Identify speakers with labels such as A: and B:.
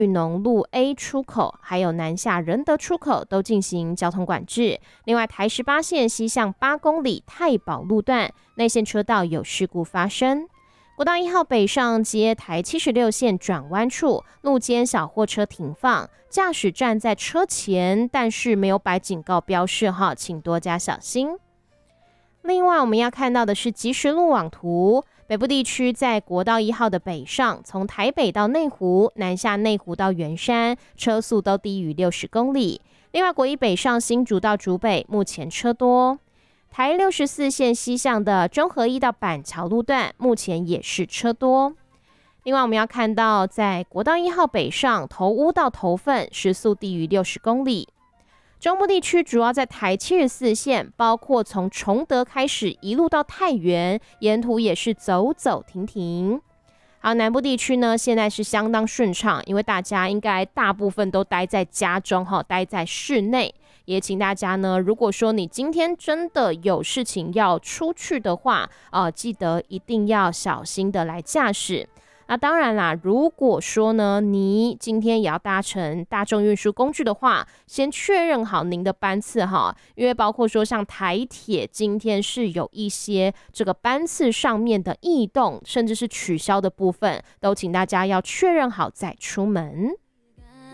A: 裕农路 A 出口还有南下仁德出口都进行交通管制。另外，台18线西向8公里太保路段内线车道有事故发生。国道1号北上接台76线转弯处，路肩小货车停放，驾驶站在车前，但是没有摆警告标示哈，请多加小心。另外，我们要看到的是即时路网图。北部地区在国道1号的北上，从台北到内湖，南下内湖到圆山，车速都低于60公里。另外，国一北上新竹到竹北，目前车多。台64线西向的中和1到板桥路段，目前也是车多。另外，我们要看到在国道1号北上，头屋到头份，时速低于60公里。中部地区主要在台74线，包括从崇德开始一路到太原，沿途也是走走停停。好，南部地区呢，现在是相当顺畅，因为大家应该大部分都待在家中，待在室内。也请大家呢，如果说你今天真的有事情要出去的话，记得一定要小心的来驾驶。那当然啦，如果说呢，你今天也要搭乘大众运输工具的话，先确认好您的班次哈，因为包括说像台铁今天是有一些这个班次上面的异动，甚至是取消的部分，都请大家要确认好再出门。